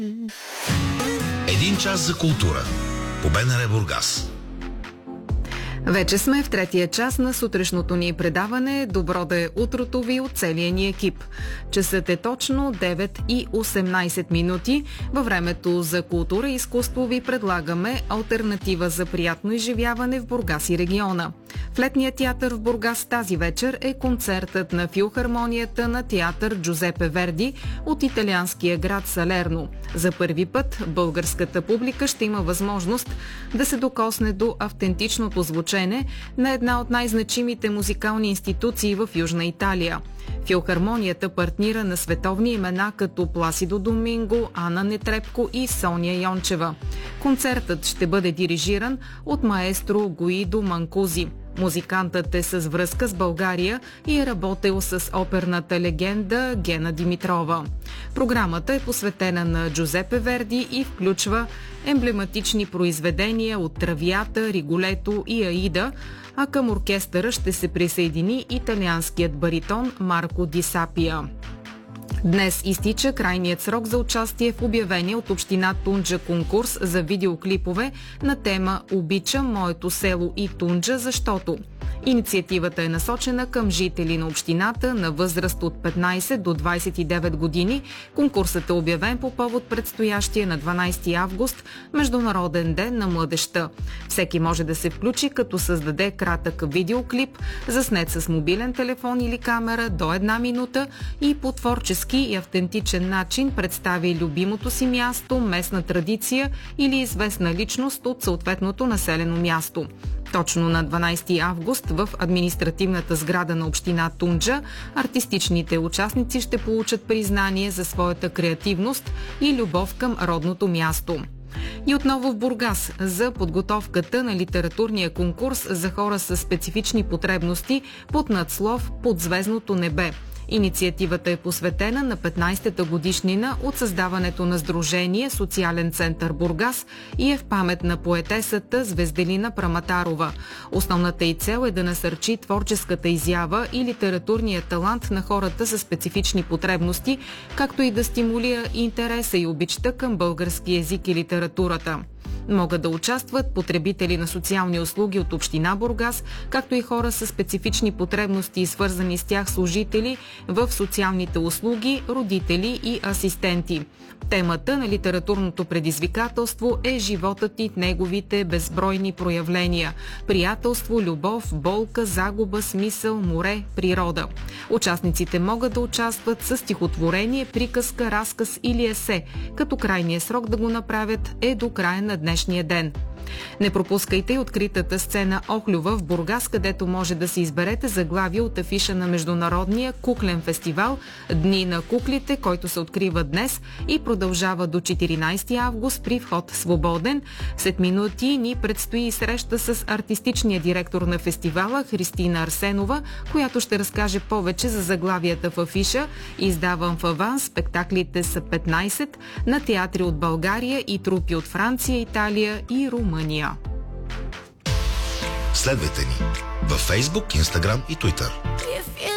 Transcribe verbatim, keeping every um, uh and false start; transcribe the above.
Един час за култура по БНР Бургас. Вече сме в третия час на сутрешното ни предаване. Добро да е утрото ви от целия ни екип. Часът е точно девет и осемнайсет минути. Във времето за култура и изкуство ви предлагаме алтернатива за приятно изживяване в Бургас и региона. В летния театър в Бургас тази вечер е концертът на филхармонията на театър Джузепе Верди от италианския град Салерно. За първи път българската публика ще има възможност да се докосне до автентичното звучене на една от най-значимите музикални институции в Южна Италия. Филхармонията партнира на световни имена като Пласидо Доминго, Ана Нетребко и Соня Йончева. Концертът ще бъде дирижиран от маестро Гуидо Манкузи. Музикантът е с връзка с България и е работил с оперната легенда Гена Димитрова. Програмата е посветена на Джузепе Верди и включва емблематични произведения от Травията, Риголето и Аида, а към оркестъра ще се присъедини италианският баритон Марко Ди Сапия. Днес изтича крайният срок за участие в обявения от община Тунджа конкурс за видеоклипове на тема "Обичам моето село и Тунджа, защото". Инициативата е насочена към жители на общината на възраст от петнайсет до двайсет и девет години. Конкурсът е обявен по повод предстоящия на дванайсети август Международен ден на младежта. Всеки може да се включи, като създаде кратък видеоклип, заснет с мобилен телефон или камера до една минута и по творчески и автентичен начин представи любимото си място, местна традиция или известна личност от съответното населено място. Точно на дванайсети август в административната сграда на община Тунджа артистичните участници ще получат признание за своята креативност и любов към родното място. И отново в Бургас за подготовката на литературния конкурс за хора с специфични потребности под надслов "Под звездното небе". Инициативата е посветена на петнайсетата годишнина от създаването на сдружение Социален център Бургас и е в памет на поетесата Звезделина Праматарова. Основната й цел е да насърчи творческата изява и литературния талант на хората с специфични потребности, както и да стимулира интереса и обичта към български език и литературата. Могат да участват потребители на социални услуги от община Бургас, както и хора с специфични потребности и свързани с тях служители в социалните услуги, родители и асистенти. Темата на литературното предизвикателство е животът и неговите безбройни проявления – приятелство, любов, болка, загуба, смисъл, море, природа. Участниците могат да участват с стихотворение, приказка, разказ или есе, като крайният срок да го направят е до края на днешния ден. Не пропускайте и откритата сцена Охлюва в Бургас, където може да се изберете заглавие от афиша на Международния куклен фестивал "Дни на куклите", който се открива днес и продължава до четиринайсети август при вход свободен. След минути ни предстои среща с артистичния директор на фестивала Христина Арсенова, която ще разкаже повече за заглавията в афиша. Издавам в аванс, спектаклите са петнайсет на театри от България и трупи от Франция, Италия и Румъния. Следвайте ни във Facebook, Instagram и Twitter.